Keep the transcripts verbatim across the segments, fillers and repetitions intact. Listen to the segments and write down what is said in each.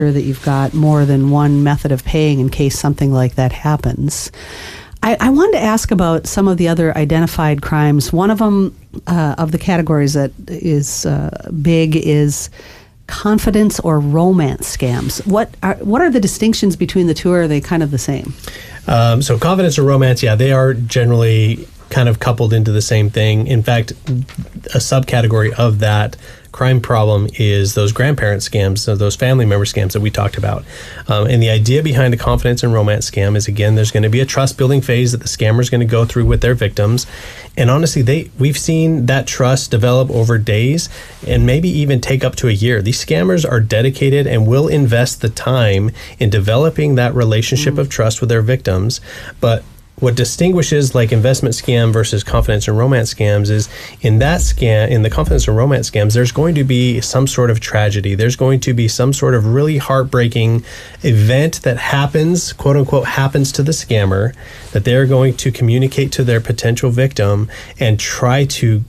that you've got more than one method of paying in case something like that happens. I, I wanted to ask about some of the other identified crimes. One of them, uh, of the categories that is uh, big, is confidence or romance scams. What are what are the distinctions between the two, or are they kind of the same? Um, so confidence or romance, yeah, they are generally kind of coupled into the same thing. In fact, a subcategory of that crime problem is those grandparent scams, so those family member scams that we talked about. Um, and the idea behind a confidence and romance scam is, again, there's going to be a trust building phase that the scammer is going to go through with their victims. And honestly, they we've seen that trust develop over days and maybe even take up to a year. These scammers are dedicated and will invest the time in developing that relationship mm. of trust with their victims. But what distinguishes like investment scam versus confidence and romance scams is in that scam, in the confidence and romance scams, there's going to be some sort of tragedy. There's going to be some sort of really heartbreaking event that happens, quote unquote, happens to the scammer, that they're going to communicate to their potential victim and try to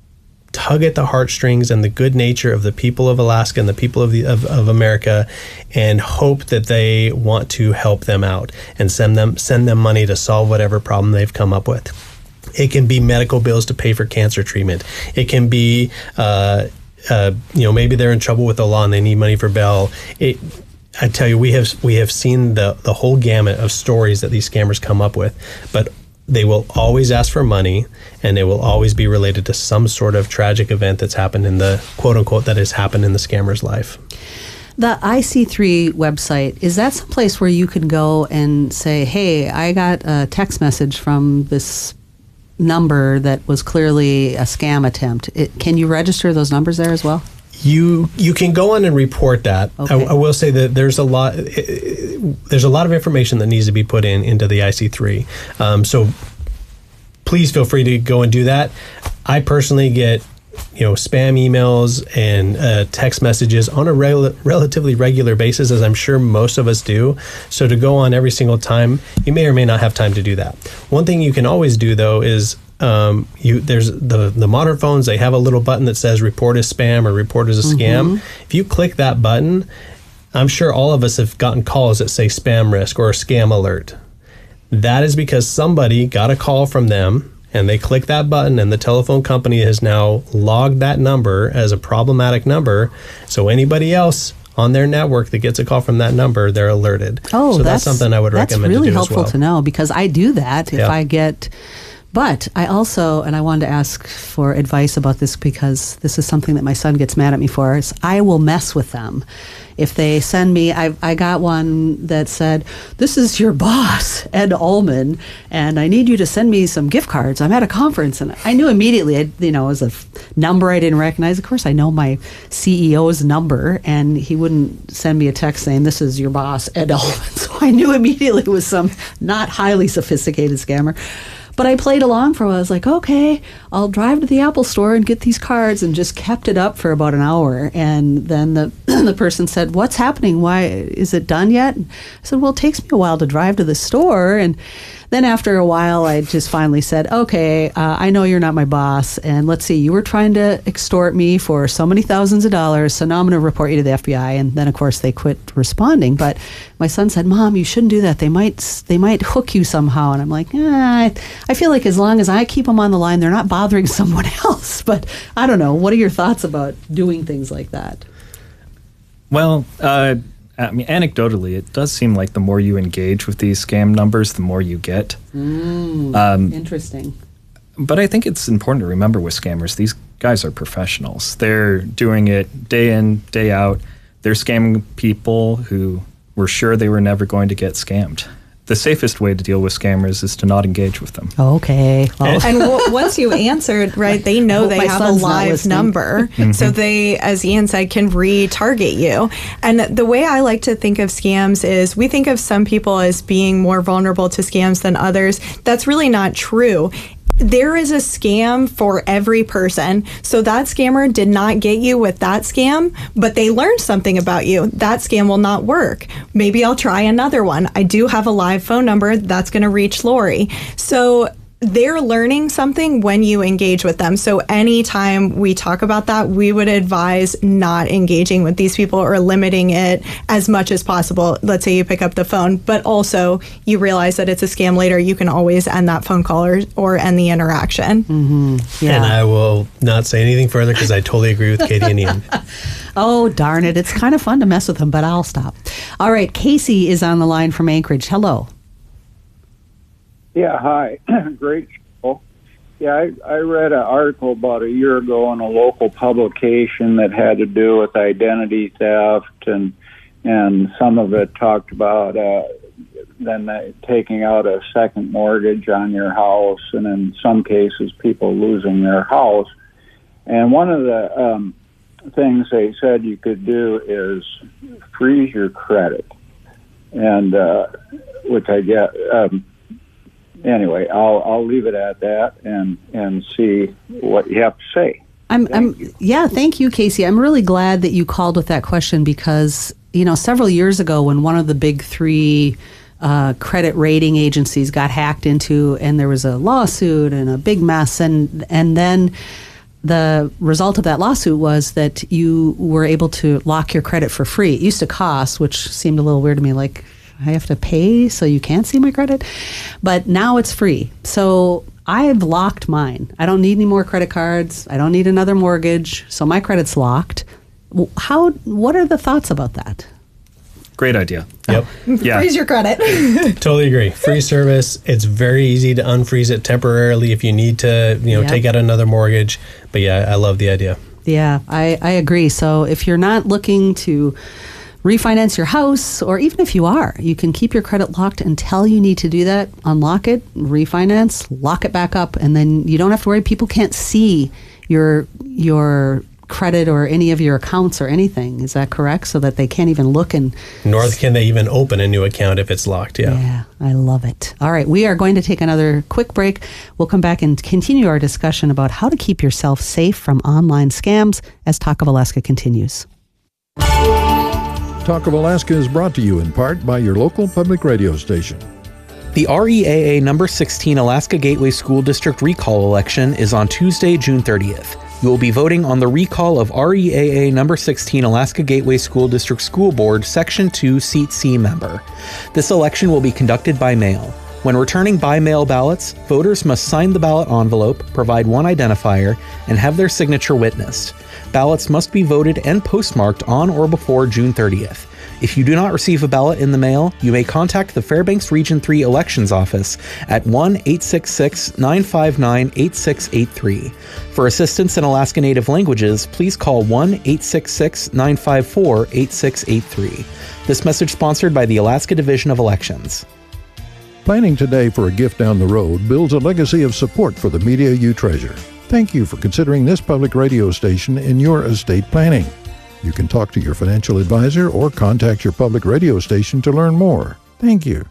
tug at the heartstrings and the good nature of the people of Alaska and the people of the of, of America, and hope that they want to help them out and send them send them money to solve whatever problem they've come up with. It can be medical bills to pay for cancer treatment. It can be uh, uh, you know, maybe they're in trouble with the law and they need money for bail. It I tell you, we have we have seen the the whole gamut of stories that these scammers come up with, but they will always ask for money, and it will always be related to some sort of tragic event that's happened in the, quote unquote, that has happened in the scammer's life. The I C three website, is that someplace where you can go and say, hey, I got a text message from this number that was clearly a scam attempt? It, can you register those numbers there as well? You you can go on and report that. Okay. I, I will say that there's a lot there's a lot of information that needs to be put in into the I C three. Um, so please feel free to go and do that. I personally get you know spam emails and uh, text messages on a rel- relatively regular basis, as I'm sure most of us do. So to go on every single time, you may or may not have time to do that. One thing you can always do though is Um, you there's the the modern phones, they have a little button that says report as spam or report as a scam. Mm-hmm. If you click that button, I'm sure all of us have gotten calls that say spam risk or scam alert. That is because somebody got a call from them and they click that button, and the telephone company has now logged that number as a problematic number. So anybody else on their network that gets a call from that number, they're alerted. Oh, so that's, that's something I would recommend really to do helpful as well. to know, because I do that if yeah. I get. But I also, and I wanted to ask for advice about this because this is something that my son gets mad at me for, is I will mess with them. If they send me, I I got one that said, this is your boss, Ed Ullman, and I need you to send me some gift cards. I'm at a conference. And I knew immediately, I, you know, it was a f- number I didn't recognize. Of course, I know my C E O's number, and he wouldn't send me a text saying, this is your boss, Ed Ullman. So I knew immediately it was some not highly sophisticated scammer. But I played along for a while. I was like, okay, I'll drive to the Apple store and get these cards, and just kept it up for about an hour. And then the the person said, what's happening? Why, is it done yet? I said, well, it takes me a while to drive to the store. And then after a while, I just finally said, okay, uh, I know you're not my boss. And let's see, you were trying to extort me for so many thousands of dollars. So now I'm going to report you to the F B I. And then, of course, they quit responding. But my son said, Mom, you shouldn't do that. They might they might hook you somehow. And I'm like, eh, I, I feel like as long as I keep them on the line, they're not bothering someone else. But I don't know. What are your thoughts about doing things like that? Well, uh, I mean, anecdotally, it does seem like the more you engage with these scam numbers, the more you get. Mm, um, interesting. But I think it's important to remember with scammers, these guys are professionals. They're doing it day in, day out. They're scamming people who were sure they were never going to get scammed. The safest way to deal with scammers is to not engage with them. Okay. Well. And w- once you answered, right, they know they have a live number. Mm-hmm. So they, as Ian said, can retarget you. And the way I like to think of scams is we think of some people as being more vulnerable to scams than others. That's really not true. There is a scam for every person. So that scammer did not get you with that scam, but they learned something about you. That scam will not work. Maybe I'll try another one. I do have a live phone number that's going to reach Lori. So they're learning something when you engage with them. So anytime we talk about that, we would advise not engaging with these people or limiting it as much as possible. Let's say you pick up the phone, but also you realize that it's a scam later. You can always end that phone call or, or end the interaction. Mm-hmm. Yeah. And I will not say anything further because I totally agree with Katie and Ian. Oh, darn it. It's kind of fun to mess with them, but I'll stop. All right. Casey is on the line from Anchorage. Hello. Yeah, hi. Great show. Yeah, I, I read an article about a year ago in a local publication that had to do with identity theft, and and some of it talked about uh, then uh, taking out a second mortgage on your house, and in some cases people losing their house. And one of the um, things they said you could do is freeze your credit, and uh, which I get. Um, Anyway, I'll I'll leave it at that and, and see what you have to say. I'm, I'm yeah, thank you, Casey. I'm really glad that you called with that question because, you know, several years ago when one of the big three uh, credit rating agencies got hacked into, and there was a lawsuit and a big mess, and and then the result of that lawsuit was that you were able to lock your credit for free. It used to cost, which seemed a little weird to me, like I have to pay so you can't see my credit, but now it's free. So I've locked mine. I don't need any more credit cards. I don't need another mortgage. So my credit's locked. How? What are the thoughts about that? Great idea. Yep. Yeah. Freeze your credit. Totally agree. Free service. It's very easy to unfreeze it temporarily if you need to, you know, Yep. take out another mortgage. But yeah, I love the idea. Yeah, I, I agree. So if you're not looking to refinance your house, or even if you are, you can keep your credit locked until you need to do that. Unlock it, refinance, lock it back up, and then you don't have to worry. People can't see your your credit or any of your accounts or anything. Is that correct? So that they can't even look and... Nor can they even open a new account if it's locked. Yeah. Yeah, I love it. All right, we are going to take another quick break. We'll come back and continue our discussion about how to keep yourself safe from online scams as Talk of Alaska continues. Talk of Alaska is brought to you in part by your local public radio station. The R E A A number sixteen Alaska Gateway School District recall election is on Tuesday, June thirtieth. You will be voting on the recall of R E A A number sixteen Alaska Gateway School District School Board Section two Seat C member. This election will be conducted by mail. When returning by-mail ballots, voters must sign the ballot envelope, provide one identifier, and have their signature witnessed. Ballots must be voted and postmarked on or before June thirtieth. If you do not receive a ballot in the mail, you may contact the Fairbanks Region three Elections Office at one eight six six, nine five nine, eight six eight three. For assistance in Alaska Native languages, please call one eight six six, nine five four, eight six eight three. This message sponsored by the Alaska Division of Elections. Planning today for a gift down the road builds a legacy of support for the media you treasure. Thank you for considering this public radio station in your estate planning. You can talk to your financial advisor or contact your public radio station to learn more. Thank you.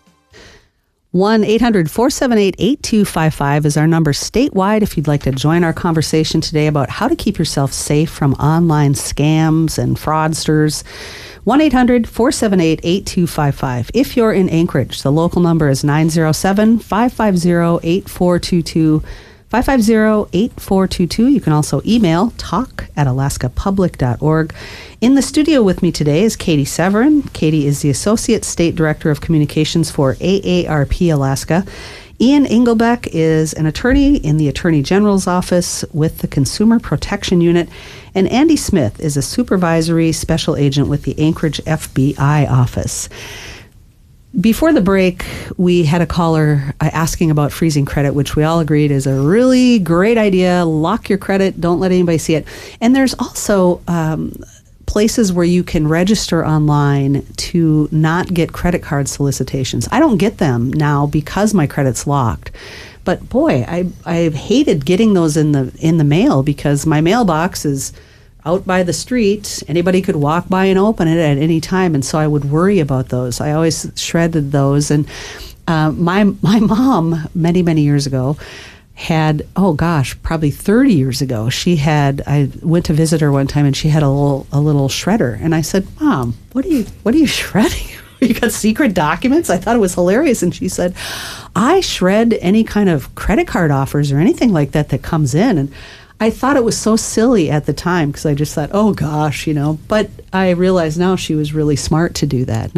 one eight hundred, four seven eight, eight two five five is our number statewide if you'd like to join our conversation today about how to keep yourself safe from online scams and fraudsters. one eight hundred, four seven eight, eight two five five. If you're in Anchorage, the local number is nine zero seven, five five zero, eight four two two. five five zero, eight four two two. You can also email talk at alaska public dot org. In the studio with me today is Katie Severin. Katie is the Associate State Director of Communications for A A R P Alaska. Ian Engelbeck is an attorney in the Attorney General's Office with the Consumer Protection Unit. And Andy Smith is a Supervisory Special Agent with the Anchorage F B I Office. Before the break, we had a caller uh, asking about freezing credit, which we all agreed is a really great idea. Lock your credit. Don't let anybody see it. And there's also um, places where you can register online to not get credit card solicitations. I don't get them now because my credit's locked. But boy, I I've hated getting those in the in the mail because my mailbox is out by the street. Anybody could walk by and open it at any time, and so I would worry about those. I always shredded those, and uh, my my mom many many years ago had oh gosh probably thirty years ago she had I went to visit her one time and she had a little a little shredder, and I said, Mom, what are you what are you shredding? you got secret documents? I thought it was hilarious. And she said, I shred any kind of credit card offers or anything like that that comes in. And I thought it was so silly at the time because I just thought, oh gosh, you know, but I realize now she was really smart to do that.